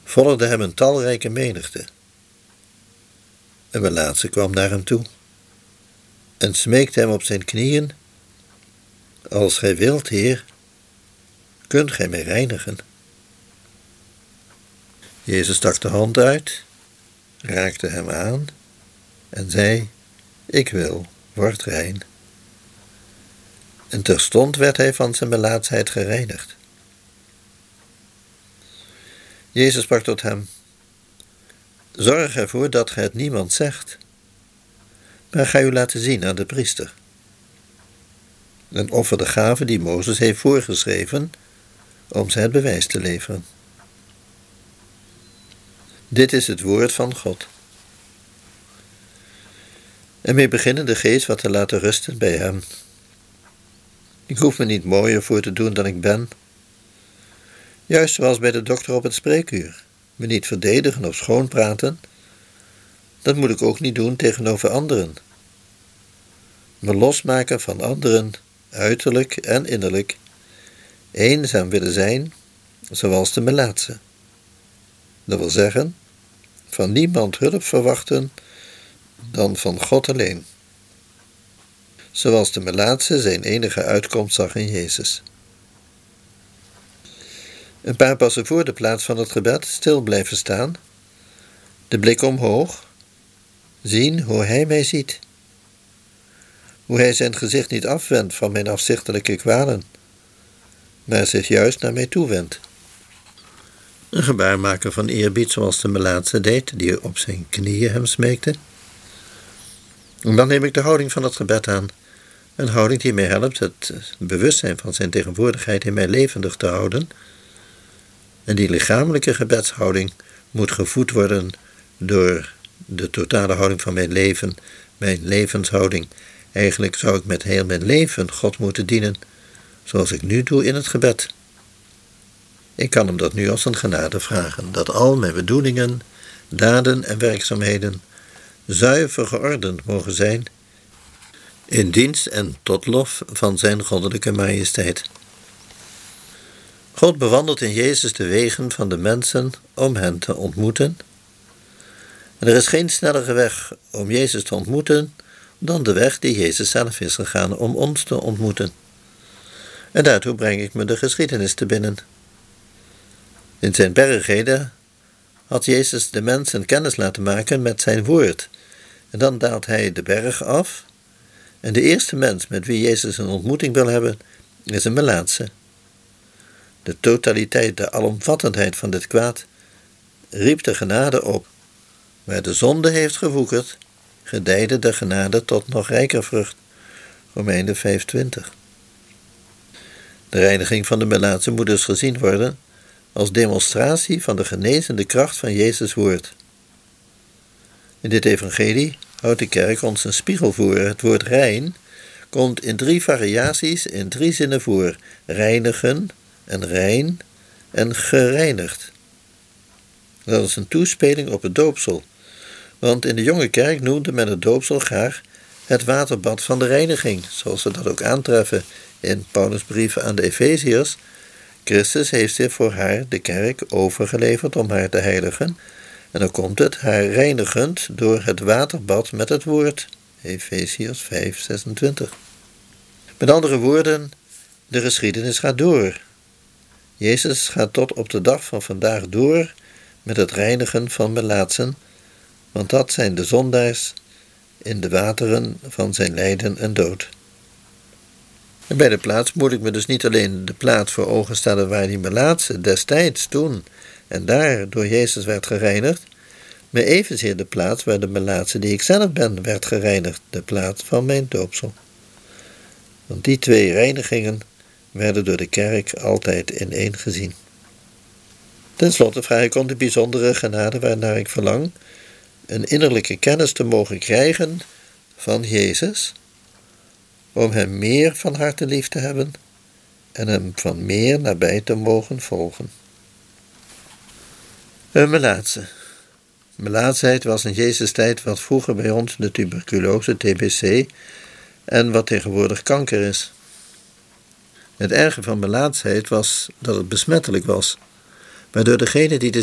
volgde hem een talrijke menigte. Een melaatse kwam naar hem toe en smeekte hem op zijn knieën: als gij wilt, Heer, kunt gij mij reinigen. Jezus stak de hand uit, raakte hem aan en zei: ik wil, word rein. En terstond werd hij van zijn melaatsheid gereinigd. Jezus sprak tot hem: zorg ervoor dat gij het niemand zegt, maar ga u laten zien aan de priester. En offer de gave die Mozes heeft voorgeschreven, om ze het bewijs te leveren. Dit is het woord van God. En mee beginnen de geest wat te laten rusten bij hem. Ik hoef me niet mooier voor te doen dan ik ben. Juist zoals bij de dokter op het spreekuur. Me niet verdedigen of schoonpraten. Dat moet ik ook niet doen tegenover anderen. Me losmaken van anderen, uiterlijk en innerlijk. Eenzaam willen zijn, zoals de melaatse. Dat wil zeggen, van niemand hulp verwachten dan van God alleen. Zoals de melaatse zijn enige uitkomst zag in Jezus. Een paar passen voor de plaats van het gebed stil blijven staan, de blik omhoog, zien hoe hij mij ziet. Hoe hij zijn gezicht niet afwendt van mijn afzichtelijke kwalen, maar zich juist naar mij toewendt. Een gebaar maken van eerbied zoals de melaatse deed, die op zijn knieën hem smeekte. En dan neem ik de houding van het gebed aan, een houding die mij helpt het bewustzijn van zijn tegenwoordigheid in mij levendig te houden. En die lichamelijke gebedshouding moet gevoed worden door de totale houding van mijn leven, mijn levenshouding. Eigenlijk zou ik met heel mijn leven God moeten dienen, zoals ik nu doe in het gebed. Ik kan hem dat nu als een genade vragen, dat al mijn bedoelingen, daden en werkzaamheden zuiver geordend mogen zijn, in dienst en tot lof van zijn goddelijke majesteit. God bewandelt in Jezus de wegen van de mensen om hen te ontmoeten. En er is geen snellere weg om Jezus te ontmoeten dan de weg die Jezus zelf is gegaan om ons te ontmoeten. En daartoe breng ik me de geschiedenis te binnen. In zijn bergreden had Jezus de mensen kennis laten maken met zijn woord. En dan daalt hij de berg af. En de eerste mens met wie Jezus een ontmoeting wil hebben, is een melaatse. De totaliteit, de alomvattendheid van dit kwaad riep de genade op. Waar de zonde heeft gewoekerd, gedijde de genade tot nog rijker vrucht. Romeinen 5:20. De reiniging van de melaatse moet dus gezien worden als demonstratie van de genezende kracht van Jezus' woord. In dit evangelie houdt de kerk ons een spiegel voor. Het woord rein komt in 3 variaties in 3 zinnen voor: reinigen en rein en gereinigd. Dat is een toespeling op het doopsel, want in de jonge kerk noemde men het doopsel graag het waterbad van de reiniging, zoals we dat ook aantreffen in Paulus' brieven aan de Efeziërs. Christus heeft zich voor haar, de kerk, overgeleverd om haar te heiligen. En dan komt het haar reinigend door het waterbad met het woord. Efeziërs 5:26. Met andere woorden, de geschiedenis gaat door. Jezus gaat tot op de dag van vandaag door met het reinigen van melaatsen, want dat zijn de zondaars in de wateren van zijn lijden en dood. En bij de plaats moet ik me dus niet alleen de plaats voor ogen stellen waar die melaatse destijds toen en daar door Jezus werd gereinigd, maar evenzeer de plaats waar de melaatse die ik zelf ben werd gereinigd, de plaats van mijn doopsel. Want die 2 reinigingen werden door de kerk altijd in één gezien. Ten slotte vraag ik om de bijzondere genade waarnaar ik verlang, een innerlijke kennis te mogen krijgen van Jezus, om hem meer van harte lief te hebben en hem van meer nabij te mogen volgen. Een melaatse. Melaatsheid was in Jezus' tijd wat vroeger bij ons de tuberculose, TBC, en wat tegenwoordig kanker is. Het erge van melaatsheid was dat het besmettelijk was, waardoor degene die de